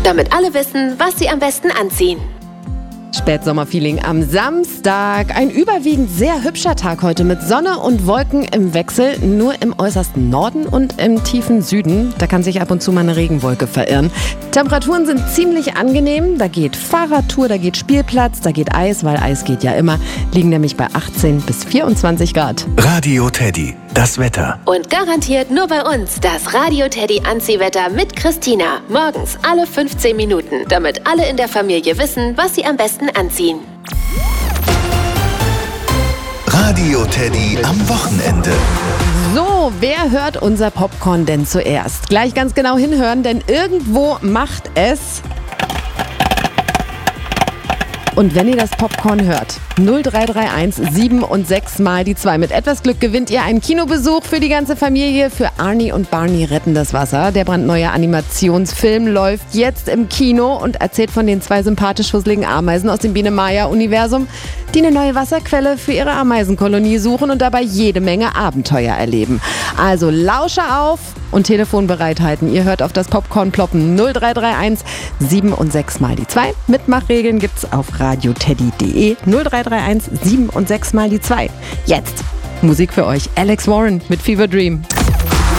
damit alle wissen, was sie am besten anziehen. Spätsommerfeeling am Samstag. Ein überwiegend sehr hübscher Tag heute mit Sonne und Wolken im Wechsel. Nur im äußersten Norden und im tiefen Süden. Da kann sich ab und zu mal eine Regenwolke verirren. Temperaturen sind ziemlich angenehm. Da geht Fahrradtour, da geht Spielplatz, da geht Eis, weil Eis geht ja immer. Liegen nämlich bei 18 bis 24 Grad. Radio Teddy, das Wetter. Und garantiert nur bei uns das Radio Teddy Anziehwetter mit Christina. Morgens alle 15 Minuten, damit alle in der Familie wissen, was sie am besten anziehen. Radio Teddy am Wochenende. So, wer hört unser Popcorn denn zuerst? Gleich ganz genau hinhören, denn irgendwo macht es... Und wenn ihr das Popcorn hört, 0331 7 und 6 mal die 2. Mit etwas Glück gewinnt ihr einen Kinobesuch für die ganze Familie. Für Arnie und Barney retten das Wasser. Der brandneue Animationsfilm läuft jetzt im Kino und erzählt von den 2 sympathisch fusseligen Ameisen aus dem Biene-Maya-Universum, die eine neue Wasserquelle für ihre Ameisenkolonie suchen und dabei jede Menge Abenteuer erleben. Also Lausche auf und Telefon bereithalten. Ihr hört auf das Popcorn ploppen. 0331 7 und 6 mal die 2. Mitmachregeln gibt's auf radioteddy.de. 0331 7 und 6 mal die 2. Jetzt Musik für euch. Alex Warren mit Fever Dream.